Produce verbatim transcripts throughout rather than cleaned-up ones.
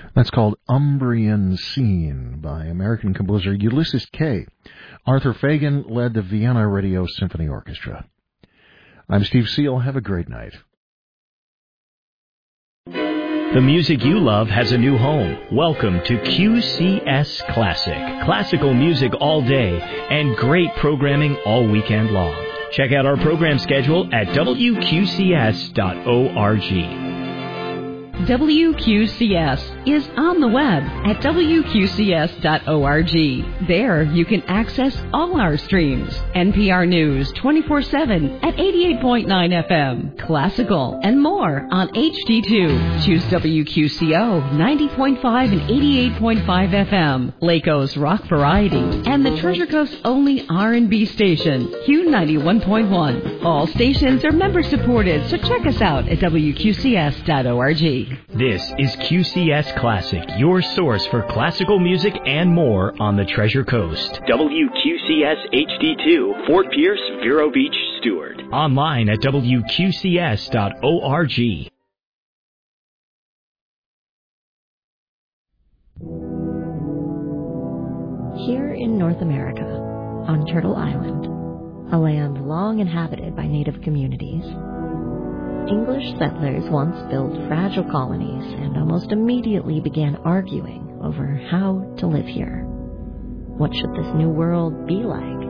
That's called Umbrian Scene by American composer Ulysses Kay. Arthur Fagan led the Vienna Radio Symphony Orchestra. I'm Steve Seal. Have a great night. The music you love has a new home. Welcome to Q C S Classic. Classical music all day and great programming all weekend long. Check out our program schedule at W Q C S dot org. W Q C S is on the web at W Q C S dot org. There you can access all our streams. N P R News twenty-four seven at eighty-eight point nine F M, classical, and more on H D two. Choose W Q C O ninety point five and eighty-eight point five F M, Laco's rock variety, and the Treasure Coast's only R and B station, Q ninety-one point one. All stations are member supported, so check us out at W Q C S dot org. This is Q C S Classic, your source for classical music and more on the Treasure Coast. W Q C S H D two, Fort Pierce, Vero Beach, Stewart. Online at W Q C S dot org. Here in North America, on Turtle Island, a land long inhabited by native communities, English settlers once built fragile colonies and almost immediately began arguing over how to live here. What should this new world be like?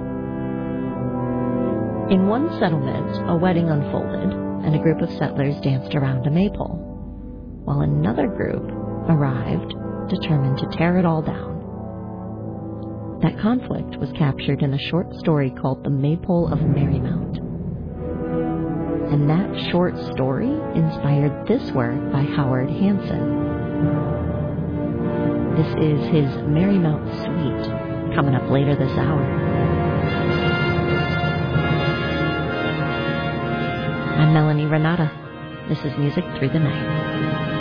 In one settlement, a wedding unfolded, and a group of settlers danced around a maypole, while another group arrived, determined to tear it all down. That conflict was captured in a short story called The Maypole of Merrymount. And that short story inspired this work by Howard Hanson. This is his Merrymount Suite, coming up later this hour. I'm Melanie Renata. This is Music Through the Night.